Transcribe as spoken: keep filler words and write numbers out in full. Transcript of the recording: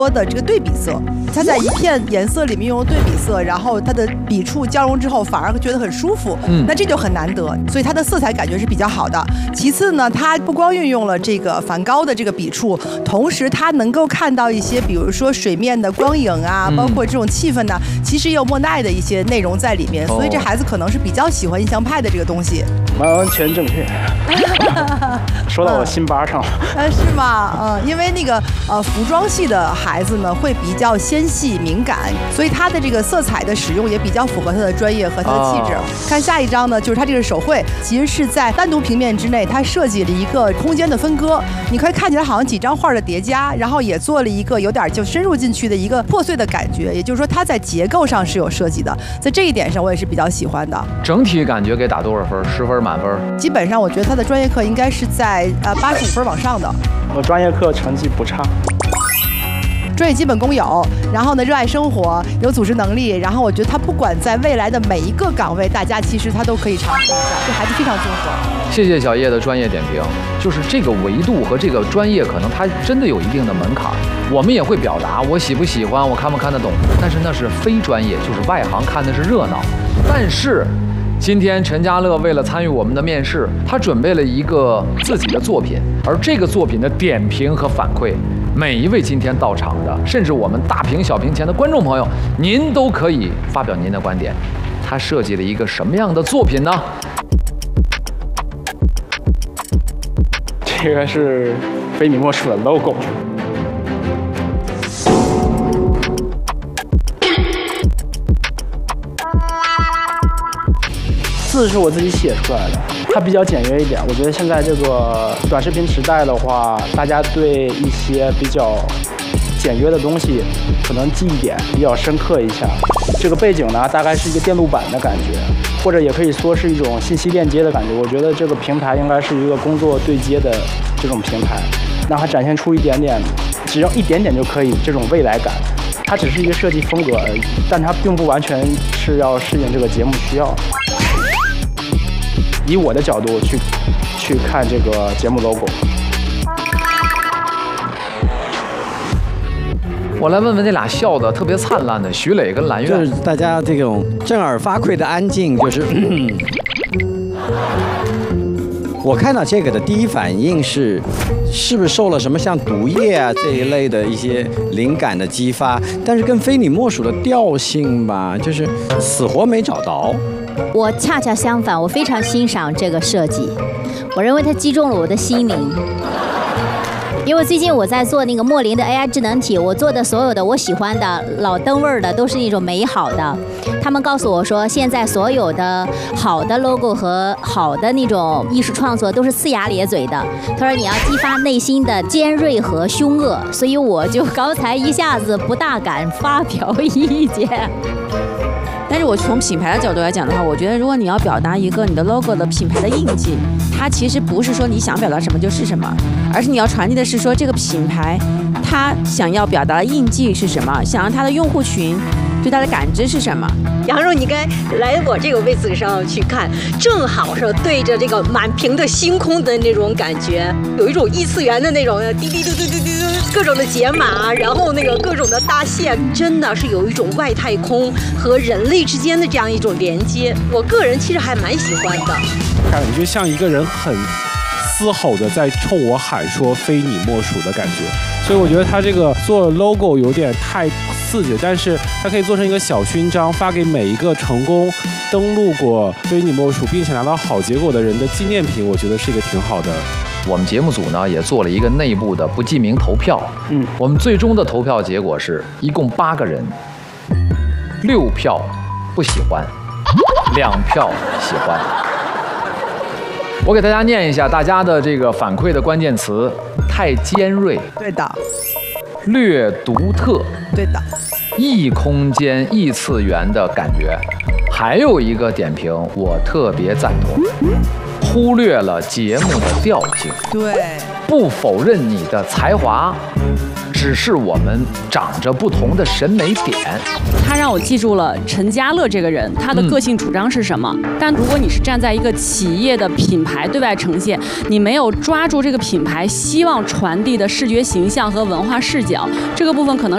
多的这个对比色，它在一片颜色里面用对比色，然后它的笔触交融之后，反而觉得很舒服。嗯，那这就很难得，所以它的色彩感觉是比较好的。其次呢，它不光运用了这个梵高的这个笔触，同时它能够看到一些，比如说水面的光影啊，包括这种气氛呢，其实也有莫奈的一些内容在里面。所以这孩子可能是比较喜欢印象派的这个东西。 完全正确。说到我心巴上了。 呃，是吗？嗯，因为那个呃服装系的孩子呢，会比较纤细敏感，所以他的这个色彩的使用也比较符合他的专业和他的气质。哦、看下一张呢，就是他这个手绘，其实是在单独平面之内，他设计了一个空间的分割，你可以看起来好像几张画的叠加，然后也做了一个有点就深入进去的一个破碎的感觉。也就是说，它在结构上是有设计的，在这一点上我也是比较喜欢的。 整体感觉给打多少分？十分满分？ 基本上我觉得他的专业课应该是在呃八十五分往上的。 我专业课成绩不差。 专业基本功有，然后呢，热爱生活，有组织能力，然后我觉得他不管在未来的每一个岗位，大家其实他都可以尝试一下，这孩子非常综合。 谢谢小叶的专业点评，就是这个维度和这个专业，可能它真的有一定的门槛。我们也会表达我喜不喜欢，我看不看得懂，但是那是非专业，就是外行看的是热闹。但是今天陈家乐为了参与我们的面试，他准备了一个自己的作品，而这个作品的点评和反馈，每一位今天到场的，甚至我们大屏小屏前的观众朋友，您都可以发表您的观点。他设计了一个什么样的作品呢？ 这个是非你莫属的 logo。字是我自己写出来的，它比较简约一点。我觉得现在这个短视频时代的话，大家对一些比较简约的东西，可能记忆点比较深刻一下。这个背景呢，大概是一个电路板的感觉，或者也可以说是一种信息链接的感觉。我觉得这个平台应该是一个工作对接的这种平台，让它展现出一点点，只要一点点就可以这种未来感。它只是一个设计风格而已，但它并不完全是要适应这个节目需要。以我的角度去去看这个节目 logo， 我来问问那俩笑的特别灿烂的徐磊跟蓝月， 就是大家这种震耳发聩的安静，就是我看到这个的第一反应是，是不是受了什么像毒液啊这一类的一些灵感的激发？但是跟非你莫属的调性吧，就是死活没找到。 我恰恰相反，我非常欣赏这个设计，我认为它击中了我的心灵。因为最近我在做那个莫林的 A I 智能体，我做的所有的我喜欢的老灯味儿的都是一种美好的。他们告诉我说，现在所有的好的 logo 和好的那种艺术创作都是呲牙咧嘴的。他说你要激发内心的尖锐和凶恶，所以我就刚才一下子不大敢发表意见。 但是我从品牌的角度来讲的话，我觉得如果你要表达一个你的 logo 的品牌的印记，它其实不是说你想表达什么就是什么，而是你要传递的是说这个品牌它想要表达的印记是什么，想让它的用户群对它的感知是什么。 羊肉，你该来我这个位置上去看，正好是对着这个满屏的星空的那种感觉，有一种异次元的那种滴滴嘟嘟嘟嘟各种的解码，然后那个各种的搭线，真的是有一种外太空和人类之间的这样一种连接。我个人其实还蛮喜欢的， 感觉像一个人很嘶吼的在冲我喊说非你莫属的感觉。所以我觉得他这个做 logo 有点太刺激，但是它可以做成一个小勋章，发给每一个成功登录过非你莫属并且拿到好结果的人的纪念品，我觉得是一个挺好的。 我们节目组呢也做了一个内部的不记名投票，嗯，我们最终的投票结果是一共八个人，六票不喜欢，两票喜欢。我给大家念一下大家的这个反馈的关键词：太尖锐， 对的； 略独特， 对的； 异空间、异次元的感觉。还有一个点评，我特别赞同，忽略了节目的调性， 对， 不否认你的才华，只是我们长着不同的审美点。 他让我记住了陈家乐这个人，他的个性主张是什么。嗯、但如果你是站在一个企业的品牌对外呈现，你没有抓住这个品牌希望传递的视觉形象和文化视角，这个部分可能